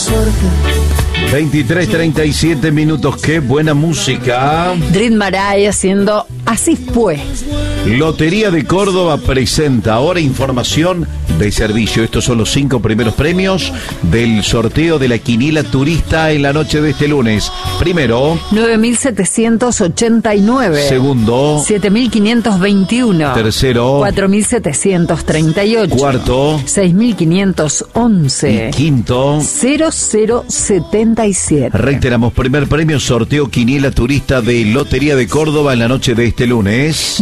23:37 minutos, qué buena música. Dream Maray haciendo Así Fue. Lotería de Córdoba presenta ahora información de servicio. Estos son los 5 primeros premios del sorteo de la quiniela turista en la noche de este lunes. Primero, 9.789. Segundo, 7.521. Tercero, 4.738. Cuarto, 6.511. Y quinto, 0077. Reiteramos, primer premio, sorteo quiniela turista de Lotería de Córdoba en la noche de este lunes.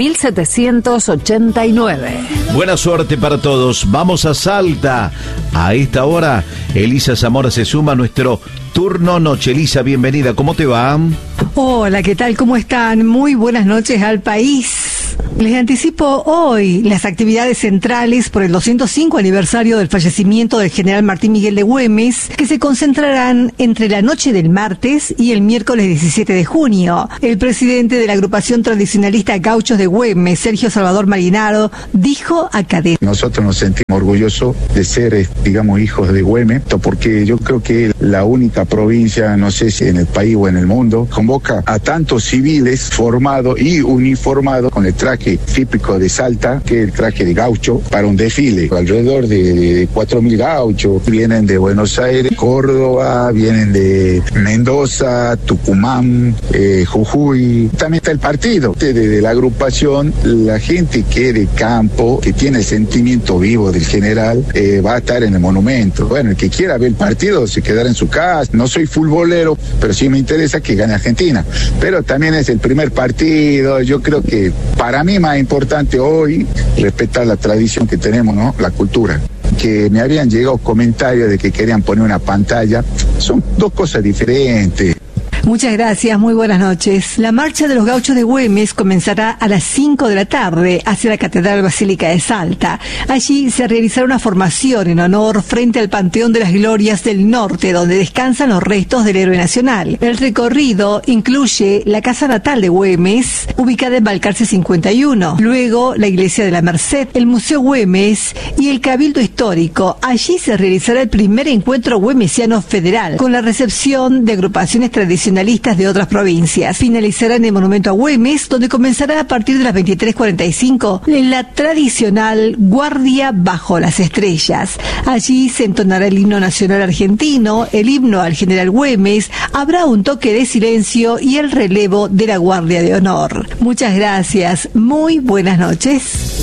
9.789. Buena suerte para todos. Vamos a Salta. A esta hora, Elisa Zamora se suma a nuestro turno noche. Elisa, bienvenida. ¿Cómo te va? Hola, ¿qué tal? ¿Cómo están? Muy buenas noches al país. Les anticipo hoy las actividades centrales por el 205 aniversario del fallecimiento del general Martín Miguel de Güemes, que se concentrarán entre la noche del martes y el miércoles 17 de junio. El presidente de la agrupación tradicionalista Gauchos de Güemes, Sergio Salvador Marinaro, dijo a Cadena: nosotros nos sentimos orgullosos de ser, digamos, hijos de Güemes, porque yo creo que la única provincia, no sé si en el país o en el mundo, convoca a tantos civiles formados y uniformados con el traje típico de Salta, que es el traje de gaucho, para un desfile. Alrededor de 4.000 gauchos vienen de Buenos Aires, Córdoba, vienen de Mendoza, Tucumán, Jujuy. También está el partido de la agrupación. La gente que es de campo, que tiene el sentimiento vivo del general, va a estar en el monumento. Bueno, el que quiera ver el partido se quedará en su casa. No soy futbolero, pero sí me interesa que gane Argentina. Pero también es el primer partido. Yo creo que para mí más importante hoy respetar la tradición que tenemos, ¿no? La cultura. Que me habían llegado comentarios de que querían poner una pantalla. Son dos cosas diferentes. Muchas gracias, muy buenas noches. La marcha de los Gauchos de Güemes comenzará a las 5 de la tarde hacia la Catedral Basílica de Salta. Allí se realizará una formación en honor frente al Panteón de las Glorias del Norte, donde descansan los restos del héroe nacional. El recorrido incluye la casa natal de Güemes, ubicada en Balcarce 51, luego la Iglesia de la Merced, el Museo Güemes y el Cabildo Histórico. Allí se realizará el primer encuentro güemesiano federal, con la recepción de agrupaciones tradicionales de otras provincias. Finalizará en el Monumento a Güemes, donde comenzará a partir de las 23:45 en la tradicional Guardia Bajo las Estrellas. Allí se entonará el himno nacional argentino, el himno al general Güemes, habrá un toque de silencio y el relevo de la Guardia de Honor. Muchas gracias, muy buenas noches.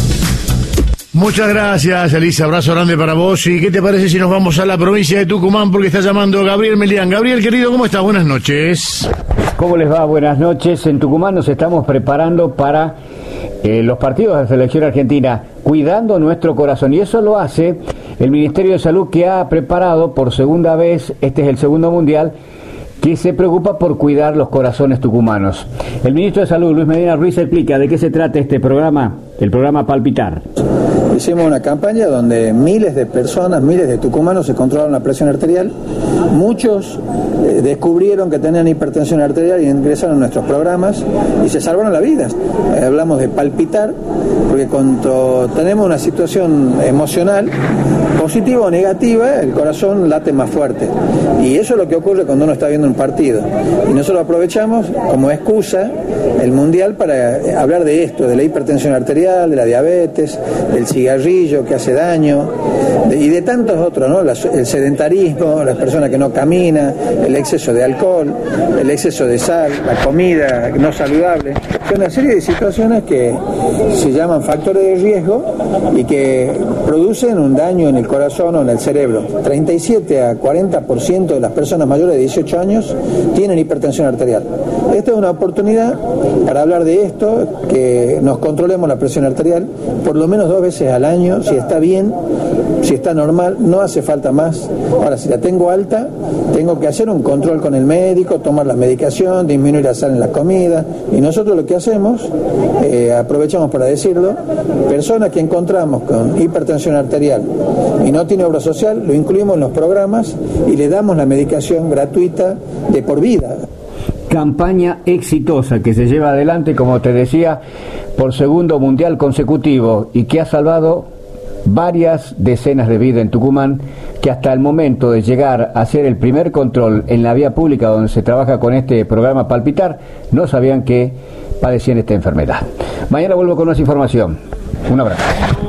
Muchas gracias, Elisa, abrazo grande para vos. ¿Y qué te parece si nos vamos a la provincia de Tucumán? Porque está llamando Gabriel Melián. Gabriel, querido, ¿cómo estás? Buenas noches. ¿Cómo les va? Buenas noches. En Tucumán nos estamos preparando para los partidos de la selección argentina, cuidando nuestro corazón. Y eso lo hace el Ministerio de Salud, que ha preparado por segunda vez, este es el segundo mundial, que se preocupa por cuidar los corazones tucumanos. El ministro de Salud, Luis Medina Ruiz, explica de qué se trata este programa, el programa Palpitar. Hicimos una campaña donde miles de personas, miles de tucumanos se controlaron la presión arterial. Muchos descubrieron que tenían hipertensión arterial y ingresaron a nuestros programas y se salvaron la vida. Hablamos de palpitar porque cuando tenemos una situación emocional, positiva o negativa, el corazón late más fuerte. Y eso es lo que ocurre cuando uno está viendo un partido. Y nosotros aprovechamos como excusa el Mundial para hablar de esto, de la hipertensión arterial, de la diabetes, del cigarrillo que hace daño, y de tantos otros, ¿no? El sedentarismo, las personas que no caminan, el exceso de alcohol, el exceso de sal, la comida no saludable. Son una serie de situaciones que se llaman factores de riesgo y que producen un daño en el corazón o en el cerebro. 37 a 40% de las personas mayores de 18 años tienen hipertensión arterial. Esta es una oportunidad para hablar de esto, que nos controlemos la presión arterial por lo menos 2 veces al año, si está bien, si está normal, no hace falta más. Ahora, si la tengo alta, tengo que hacer un control con el médico, tomar la medicación, disminuir la sal en la comida, y nosotros lo que hacemos, aprovechamos para decirlo, personas que encontramos con hipertensión arterial y no tiene obra social, lo incluimos en los programas y le damos la medicación gratuita de por vida. Campaña exitosa que se lleva adelante, como te decía, por segundo mundial consecutivo y que ha salvado varias decenas de vidas en Tucumán que hasta el momento de llegar a hacer el primer control en la vía pública donde se trabaja con este programa Palpitar, no sabían que padecían esta enfermedad. Mañana vuelvo con más información. Un abrazo.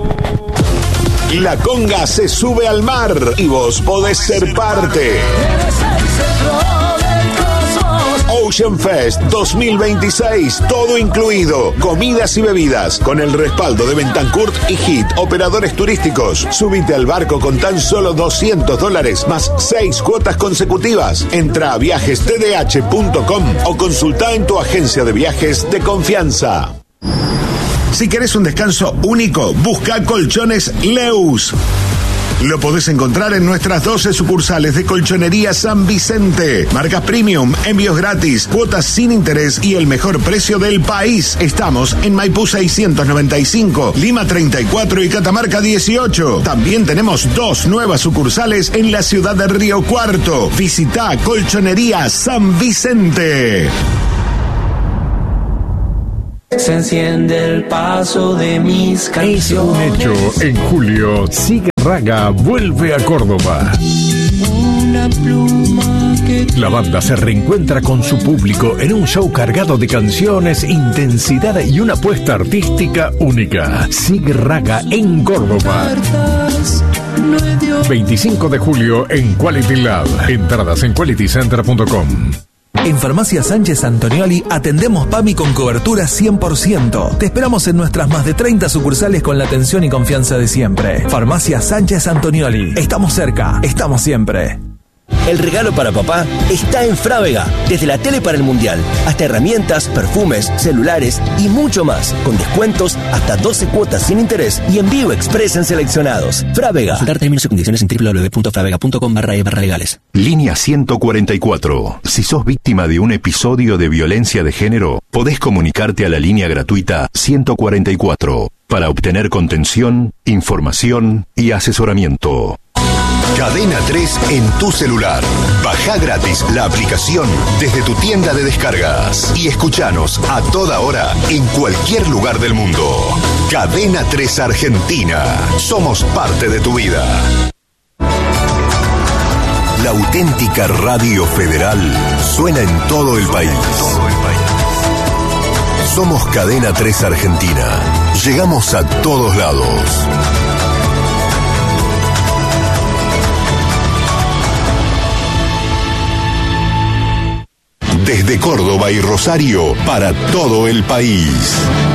La conga se sube al mar y vos podés ser parte. Ocean Fest 2026, todo incluido, comidas y bebidas, con el respaldo de Bentancourt y HIT, operadores turísticos. Subite al barco con tan solo $200 más 6 cuotas consecutivas. Entra a viajestdh.com o consulta en tu agencia de viajes de confianza. Si querés un descanso único, busca Colchones Leus. Lo podés encontrar en nuestras 12 sucursales de Colchonería San Vicente. Marcas premium, envíos gratis, cuotas sin interés y el mejor precio del país. Estamos en Maipú 695, Lima 34 y Catamarca 18. También tenemos 2 nuevas sucursales en la ciudad de Río Cuarto. Visita Colchonería San Vicente. Se enciende el paso de mis canciones. Es un hecho, en julio, Sigue Raga vuelve a Córdoba. Una pluma que... La banda se reencuentra con su público en un show cargado de canciones, intensidad y una apuesta artística única. Sigue Raga en Córdoba. 25 de julio en Quality Lab. Entradas en qualitycenter.com. En Farmacia Sánchez Antonioli atendemos PAMI con cobertura 100%. Te esperamos en nuestras más de 30 sucursales con la atención y confianza de siempre. Farmacia Sánchez Antonioli. Estamos cerca, estamos siempre. El regalo para papá está en Frávega. Desde la tele para el mundial, hasta herramientas, perfumes, celulares y mucho más. Con descuentos hasta 12 cuotas sin interés y envío express en seleccionados. Frávega. Consultar términos y condiciones en www.fravega.com/legales. Línea 144. Si sos víctima de un episodio de violencia de género, podés comunicarte a la línea gratuita 144 para obtener contención, información y asesoramiento. Cadena 3 en tu celular. Baja gratis la aplicación desde tu tienda de descargas y escuchanos a toda hora en cualquier lugar del mundo. Cadena 3 Argentina. Somos parte de tu vida. La auténtica radio federal suena en todo el país. Somos Cadena 3 Argentina. Llegamos a todos lados. Desde Córdoba y Rosario para todo el país.